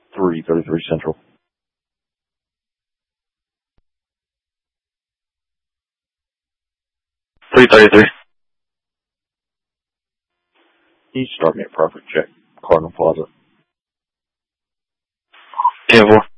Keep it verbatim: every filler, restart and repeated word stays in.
three thirty-three Central. three thirty-three. Can you start me a proper check? Cardinal Plaza. ten four.